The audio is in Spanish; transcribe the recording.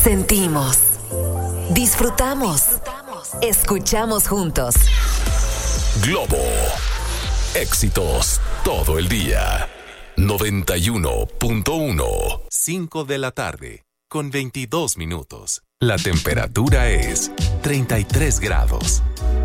Sentimos, disfrutamos, escuchamos juntos. Globo. Éxitos todo el día. 91.1. 5 de la tarde, con 22 minutos. La temperatura es 33 grados.